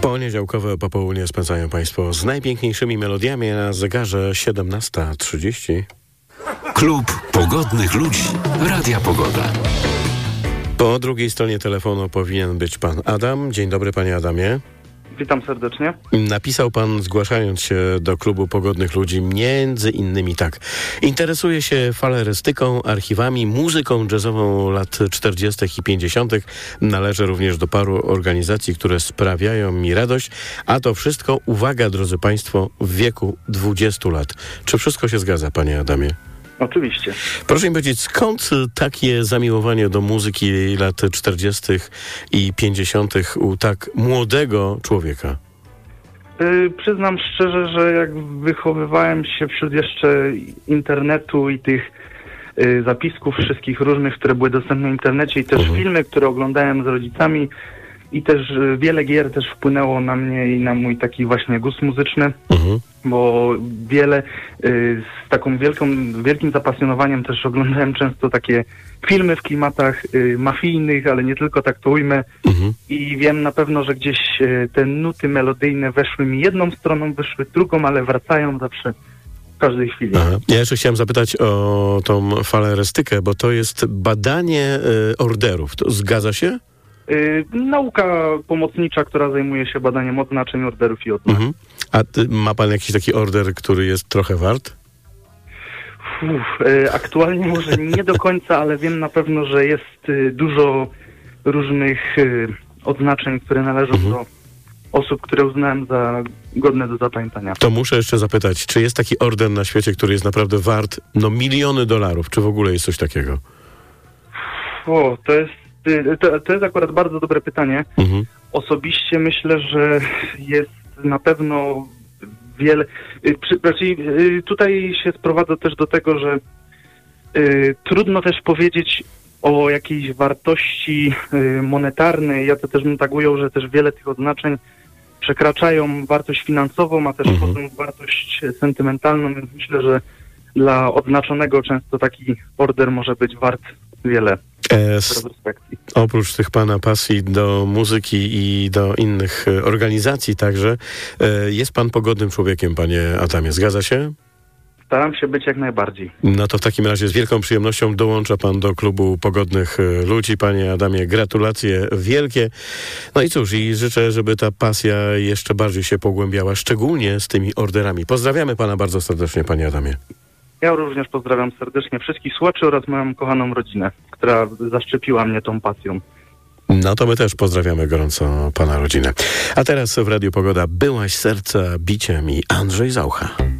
Poniedziałkowe popołudnie spędzają Państwo z najpiękniejszymi melodiami na zegarze 17:30. Klub Pogodnych Ludzi Radia Pogoda. Po drugiej stronie telefonu powinien być pan Adam. Dzień dobry, panie Adamie. Witam serdecznie. Napisał pan, zgłaszając się do Klubu Pogodnych Ludzi, między innymi tak. Interesuje się falerystyką, archiwami, muzyką jazzową lat 40. i 50. Należę również do paru organizacji, które sprawiają mi radość, a to wszystko, uwaga drodzy państwo, w wieku 20 lat. Czy wszystko się zgadza, panie Adamie? Oczywiście. Proszę mi powiedzieć, skąd takie zamiłowanie do muzyki lat 40. i 50. u tak młodego człowieka? Przyznam szczerze, że jak wychowywałem się wśród jeszcze internetu i tych zapisków wszystkich różnych, które były dostępne w internecie i też filmy, które oglądałem z rodzicami i też wiele gier też wpłynęło na mnie i na mój taki właśnie gust muzyczny, bo wiele z taką wielkim zapasjonowaniem też oglądałem często takie filmy w klimatach mafijnych, ale nie tylko, tak to ujmę. I wiem na pewno, że gdzieś te nuty melodyjne weszły mi jedną stroną, wyszły drugą, ale wracają zawsze w każdej chwili. Aha. Ja jeszcze chciałem zapytać o tą falerystykę, bo to jest badanie orderów. To zgadza się? Nauka pomocnicza, która zajmuje się badaniem odznaczeń, orderów i odznak. A ma pan jakiś taki order, który jest trochę wart? Aktualnie może nie do końca, ale wiem na pewno, że jest dużo różnych odznaczeń, które należą do osób, które uznałem za godne do zapamiętania. To muszę jeszcze zapytać, czy jest taki order na świecie, który jest naprawdę wart miliony dolarów? Czy w ogóle jest coś takiego? To jest akurat bardzo dobre pytanie. Osobiście myślę, że jest na pewno wiele... Tutaj się sprowadza też do tego, że trudno też powiedzieć o jakiejś wartości monetarnej. Ja to też bym tak ujął, że też wiele tych odznaczeń przekraczają wartość finansową, a też wchodzą w wartość sentymentalną, więc myślę, że dla odznaczonego często taki order może być wart wiele. Oprócz tych pana pasji do muzyki i do innych organizacji także, jest pan pogodnym człowiekiem, panie Adamie, zgadza się? Staram się być jak najbardziej. No to w takim razie z wielką przyjemnością dołącza pan do Klubu Pogodnych Ludzi. Panie Adamie, gratulacje wielkie. No i cóż, i życzę, żeby ta pasja jeszcze bardziej się pogłębiała, szczególnie z tymi orderami. Pozdrawiamy pana bardzo serdecznie, panie Adamie. Ja również pozdrawiam serdecznie wszystkich słuchaczy oraz moją kochaną rodzinę, która zaszczepiła mnie tą pasją. No to my też pozdrawiamy gorąco pana rodzinę. A teraz w Radiu Pogoda Byłaś serca biciem i Andrzej Zaucha.